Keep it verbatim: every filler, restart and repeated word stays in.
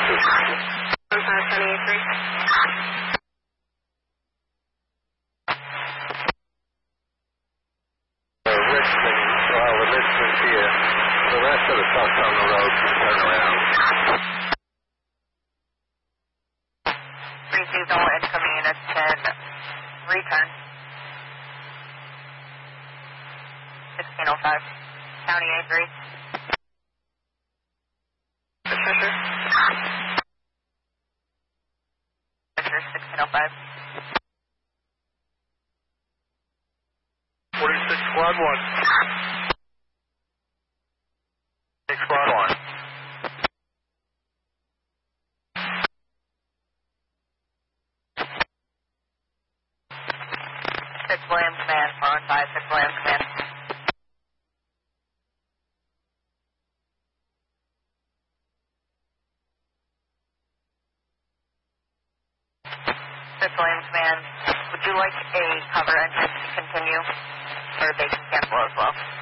Williams Command, would you like a cover engine to continue, or they can cancel as well?